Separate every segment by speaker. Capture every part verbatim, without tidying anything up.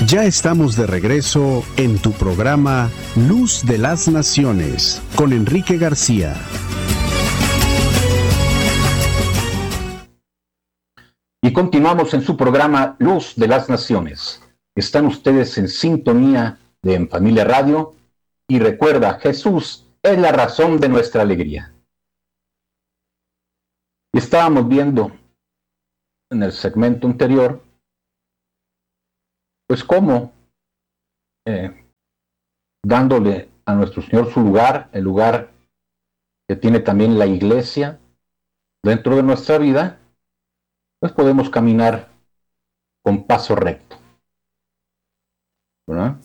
Speaker 1: Ya estamos de regreso en tu programa Luz de las Naciones con Enrique García.
Speaker 2: Y continuamos en su programa Luz de las Naciones. Están ustedes en sintonía de En Familia Radio y recuerda, Jesús es la razón de nuestra alegría. Y estábamos viendo en el segmento anterior, pues cómo, eh, dándole a nuestro Señor su lugar, el lugar que tiene también la iglesia dentro de nuestra vida, pues podemos caminar con paso recto, ¿verdad?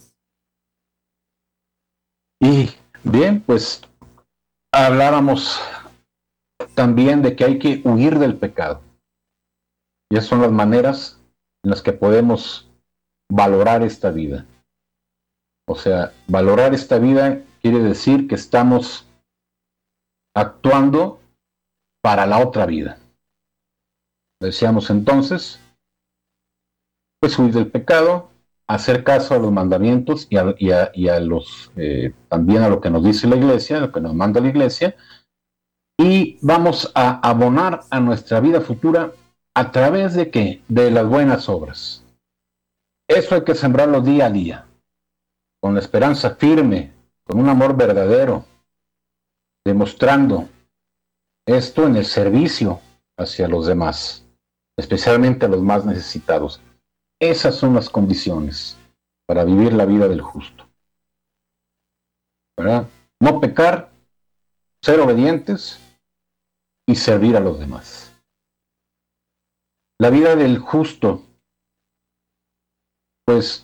Speaker 2: Y bien, pues hablábamos también de que hay que huir del pecado. Y esas son las maneras en las que podemos valorar esta vida. O sea, valorar esta vida quiere decir que estamos actuando para la otra vida. Decíamos entonces, pues huir del pecado, hacer caso a los mandamientos y a, y a, y a los eh, también a lo que nos dice la iglesia, lo que nos manda la iglesia, y vamos a abonar a nuestra vida futura a través de qué? De las buenas obras. Eso hay que sembrarlo día a día, con la esperanza firme, con un amor verdadero, demostrando esto en el servicio hacia los demás, especialmente a los más necesitados. Esas son las condiciones para vivir la vida del justo, ¿verdad? No pecar, ser obedientes y servir a los demás. La vida del justo, pues,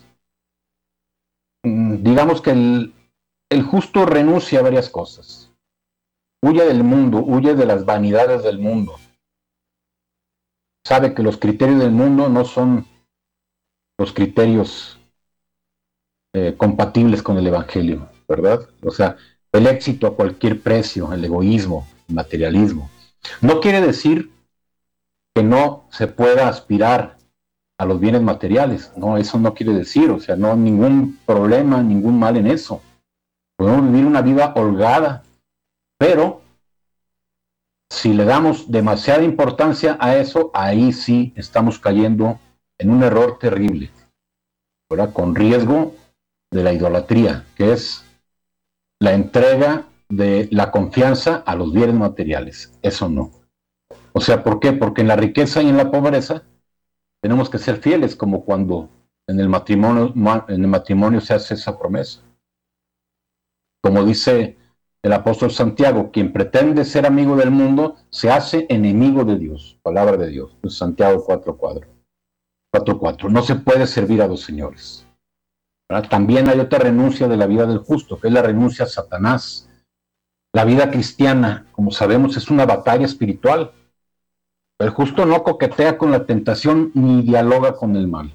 Speaker 2: digamos que el, el justo renuncia a varias cosas. Huye del mundo, huye de las vanidades del mundo. Sabe que los criterios del mundo no son los criterios eh, compatibles con el Evangelio, ¿verdad? O sea, el éxito a cualquier precio, el egoísmo, el materialismo. No quiere decir que no se pueda aspirar a los bienes materiales. No, eso no quiere decir, o sea, no hay ningún problema, ningún mal en eso. Podemos vivir una vida holgada, pero si le damos demasiada importancia a eso, ahí sí estamos cayendo en un error terrible, ¿verdad? Con riesgo de la idolatría, que es la entrega de la confianza a los bienes materiales. Eso no. O sea, ¿por qué? Porque en la riqueza y en la pobreza tenemos que ser fieles, como cuando en el matrimonio, en el matrimonio se hace esa promesa. Como dice el apóstol Santiago, quien pretende ser amigo del mundo se hace enemigo de Dios. Palabra de Dios. Santiago cuatro cuatro. No se puede servir a dos señores, ¿verdad? También hay otra renuncia de la vida del justo, que es la renuncia a Satanás. La vida cristiana, como sabemos, es una batalla espiritual. El justo no coquetea con la tentación ni dialoga con el mal.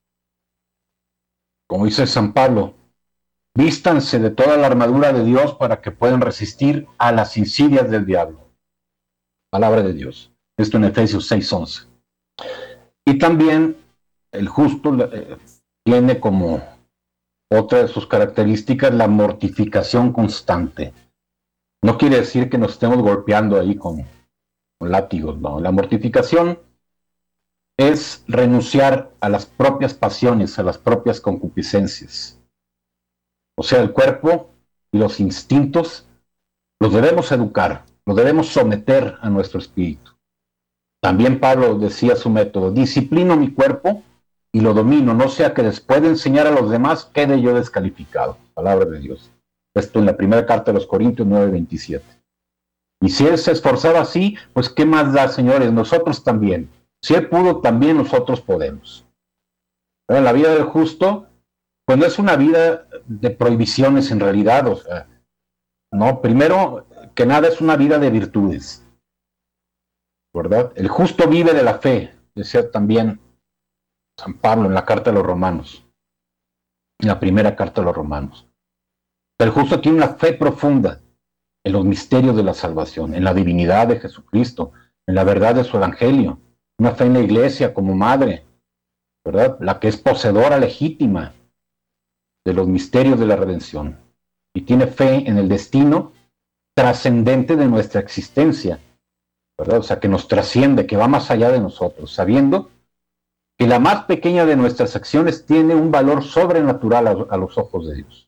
Speaker 2: Como dice San Pablo, vístanse de toda la armadura de Dios para que puedan resistir a las insidias del diablo. Palabra de Dios. Esto en Efesios seis once. Y también el justo eh, tiene como otra de sus características la mortificación constante. No quiere decir que nos estemos golpeando ahí con, con látigos, no. La mortificación es renunciar a las propias pasiones, a las propias concupiscencias. O sea, el cuerpo y los instintos los debemos educar, los debemos someter a nuestro espíritu. También Pablo decía su método: disciplino mi cuerpo y lo domino, no sea que después de enseñar a los demás quede yo descalificado. Palabra de Dios. Esto en la primera carta de los Corintios nueve veintisiete. Y si él se esforzaba así, pues ¿qué más da, señores? Nosotros también. Si él pudo, también nosotros podemos. Pero la vida del justo, pues no es una vida de prohibiciones en realidad. O sea, no, primero que nada es una vida de virtudes, ¿verdad? El justo vive de la fe, decía también San Pablo en la carta de los Romanos, en la primera carta de los Romanos. El justo tiene una fe profunda en los misterios de la salvación, en la divinidad de Jesucristo, en la verdad de su evangelio, una fe en la iglesia como madre, ¿verdad? La que es poseedora legítima de los misterios de la redención y tiene fe en el destino trascendente de nuestra existencia, ¿verdad? O sea, que nos trasciende, que va más allá de nosotros, sabiendo que la más pequeña de nuestras acciones tiene un valor sobrenatural a, a los ojos de Dios.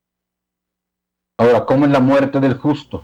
Speaker 2: Ahora, ¿cómo es la muerte del justo?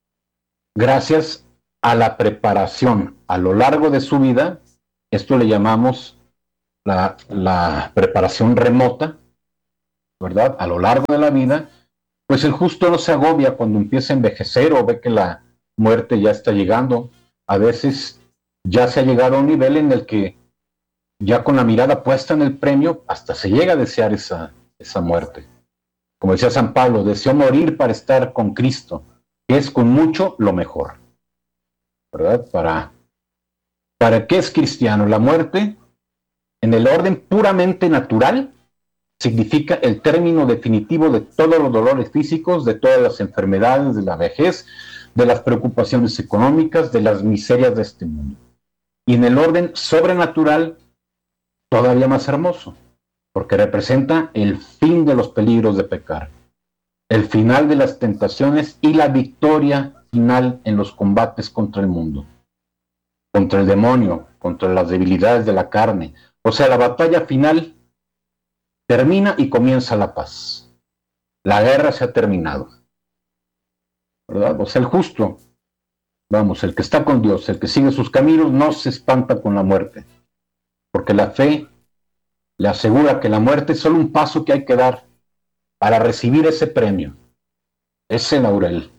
Speaker 2: Gracias a la preparación a lo largo de su vida, esto le llamamos la, la preparación remota, ¿verdad? A lo largo de la vida, pues el justo no se agobia cuando empieza a envejecer o ve que la muerte ya está llegando. A veces ya se ha llegado a un nivel en el que ya con la mirada puesta en el premio, hasta se llega a desear esa, esa muerte. Como decía San Pablo, deseó morir para estar con Cristo, que es con mucho lo mejor, ¿verdad? Para, ¿para qué es cristiano? La muerte, en el orden puramente natural, significa el término definitivo de todos los dolores físicos, de todas las enfermedades, de la vejez, de las preocupaciones económicas, de las miserias de este mundo. Y en el orden sobrenatural, todavía más hermoso, porque representa el fin de los peligros de pecar, el final de las tentaciones y la victoria final en los combates contra el mundo, contra el demonio, contra las debilidades de la carne. O sea, la batalla final termina y comienza la paz. La guerra se ha terminado, ¿verdad? O sea, el justo, vamos, el que está con Dios, el que sigue sus caminos, no se espanta con la muerte, porque la fe le asegura que la muerte es solo un paso que hay que dar para recibir ese premio, ese laurel.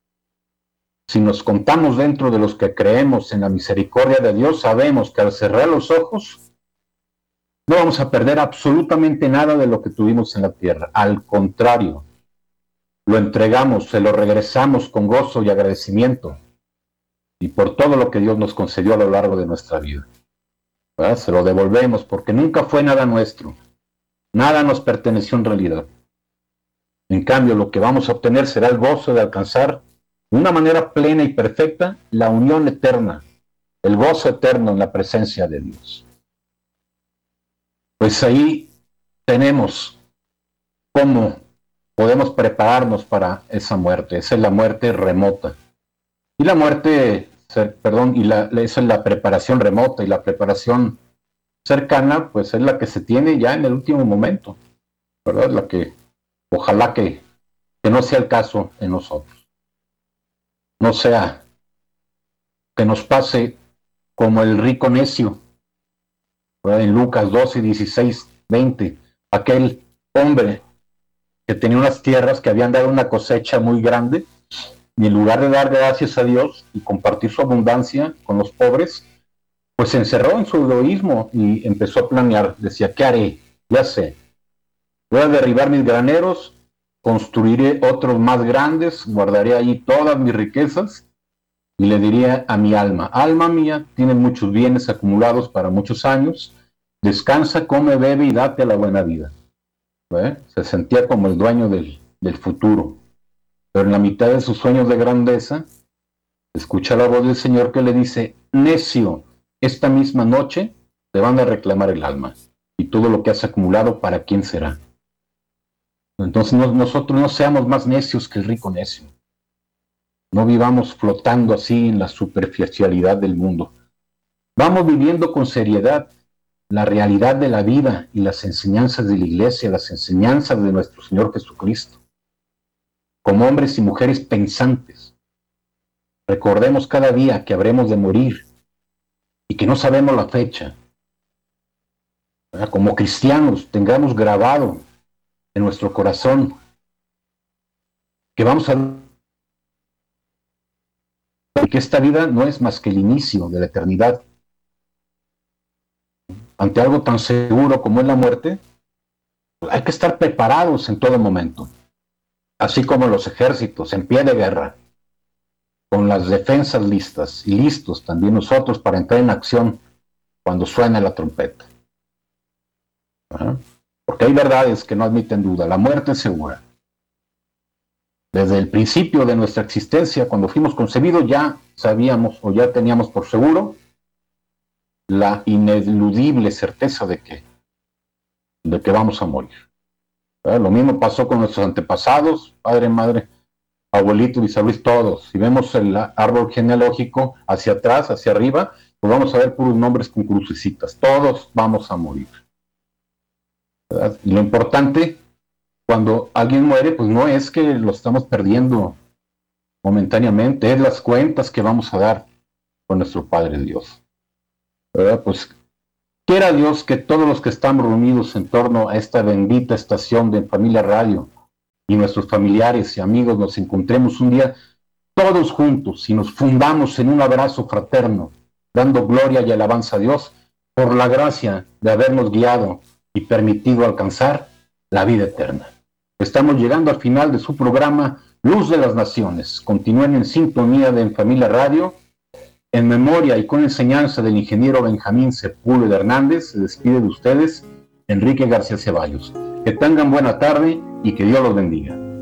Speaker 2: Si nos contamos dentro de los que creemos en la misericordia de Dios, sabemos que al cerrar los ojos no vamos a perder absolutamente nada de lo que tuvimos en la tierra. Al contrario, lo entregamos, se lo regresamos con gozo y agradecimiento y por todo lo que Dios nos concedió a lo largo de nuestra vida. ¿Verdad? Se lo devolvemos porque nunca fue nada nuestro, nada nos perteneció en realidad. En cambio, lo que vamos a obtener será el gozo de alcanzar de una manera plena y perfecta la unión eterna, el gozo eterno en la presencia de Dios. Pues ahí tenemos cómo podemos prepararnos para esa muerte. Esa es la muerte remota. Y la muerte, perdón, y la, esa es la preparación remota, y la preparación cercana, pues es la que se tiene ya en el último momento, ¿verdad? La que ojalá que, que no sea el caso en nosotros. No sea que nos pase como el rico necio, ¿verdad? En Lucas doce, dieciséis, veinte, aquel hombre que tenía unas tierras que habían dado una cosecha muy grande, y en lugar de dar gracias a Dios y compartir su abundancia con los pobres, pues se encerró en su egoísmo y empezó a planear. Decía, ¿qué haré? Ya sé, voy a derribar mis graneros, construiré otros más grandes, guardaré allí todas mis riquezas y le diría a mi alma, alma mía, tienes muchos bienes acumulados para muchos años, descansa, come, bebe y date a la buena vida. ¿Eh? Se sentía como el dueño del, del futuro, pero en la mitad de sus sueños de grandeza escucha la voz del Señor que le dice, necio, esta misma noche te van a reclamar el alma y todo lo que has acumulado, ¿para quién será? Entonces no, nosotros no seamos más necios que el rico necio, no vivamos flotando así en la superficialidad del mundo, vamos viviendo con seriedad la realidad de la vida y las enseñanzas de la Iglesia, las enseñanzas de nuestro Señor Jesucristo. Como hombres y mujeres pensantes, recordemos cada día que habremos de morir y que no sabemos la fecha. Como cristianos, tengamos grabado en nuestro corazón que vamos a que esta vida no es más que el inicio de la eternidad. Ante algo tan seguro como es la muerte, hay que estar preparados en todo momento, así como los ejércitos en pie de guerra, con las defensas listas y listos también nosotros para entrar en acción cuando suene la trompeta. ¿Ah? Porque hay verdades que no admiten duda, la muerte es segura. Desde el principio de nuestra existencia, cuando fuimos concebidos, ya sabíamos o ya teníamos por seguro la ineludible certeza de que de que vamos a morir. ¿Verdad? Lo mismo pasó con nuestros antepasados, padre, madre, abuelito, bisabuelo, todos. Si vemos el árbol genealógico hacia atrás, hacia arriba, pues vamos a ver puros nombres con crucecitas. Todos vamos a morir. ¿Verdad? Y lo importante, cuando alguien muere, pues no es que lo estamos perdiendo momentáneamente, es las cuentas que vamos a dar con nuestro Padre Dios. ¿Verdad? Pues quiera Dios que todos los que estamos reunidos en torno a esta bendita estación de Familia Radio y nuestros familiares y amigos nos encontremos un día todos juntos y nos fundamos en un abrazo fraterno, dando gloria y alabanza a Dios por la gracia de habernos guiado y permitido alcanzar la vida eterna. Estamos llegando al final de su programa Luz de las Naciones. Continúen en sintonía de En Familia Radio. En memoria y con enseñanza del ingeniero Benjamín Sepúlveda Hernández, se despide de ustedes Enrique García Ceballos. Que tengan buena tarde y que Dios los bendiga.